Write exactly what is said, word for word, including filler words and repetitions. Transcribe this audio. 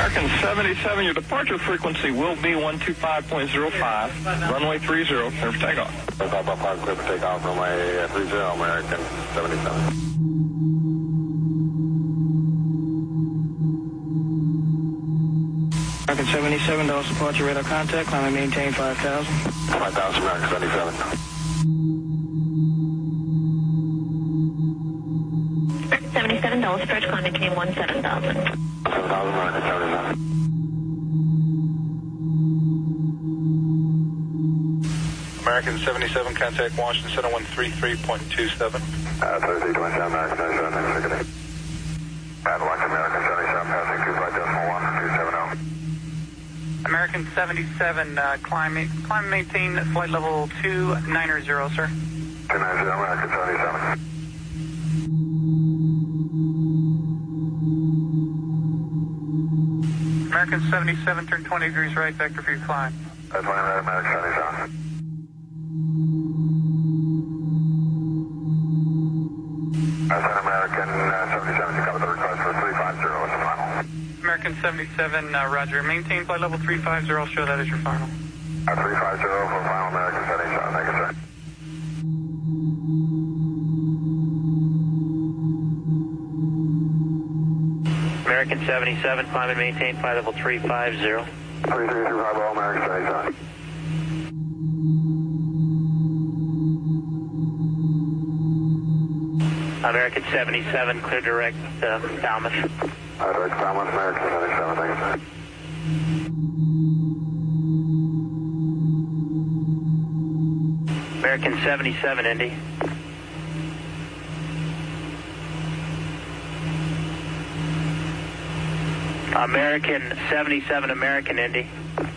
American seventy-seven, your departure frequency will be one two five point zero five, runway three zero, clear for takeoff. five five, clear for takeoff, runway three zero, American seventy-seven. American seventy-seven, Dallas departure radar contact, climb and maintain five thousand. five thousand, American seventy-seven. seventy-seven, Dallas approach, climb and maintain one seven thousand. seven thousand, American seventy-seven. American seventy-seven, contact Washington Center one three three point two seven. Uh, Thursday, twenty-seven, American seventy-seven, next ticket. Avalanche, American seventy-seven, passing two five decimal one two seven zero. American seventy-seven, uh, climb, climb and maintain flight level two nine zero, sir. two nine zero, American seventy-seven. American seventy-seven, turn twenty degrees right, vector for your climb. Uh, twenty, American seventy-seven. Uh, Center American uh, seventy-seven, you cover the request for three five zero as the final. American seventy-seven, uh, roger. Maintain flight level three five zero, show that as your final. Uh, three five zero for final, American seventy-seven, thank you, sir. American seventy-seven, climb and maintain flight level three five zero. three three three five zero, American seventy-seven. American seventy-seven, clear direct uh, Falmouth. Uh, direct Falmouth, American seventy-seven, thank you, sir. American seventy-seven, Indy. American seventy-seven, American Indy.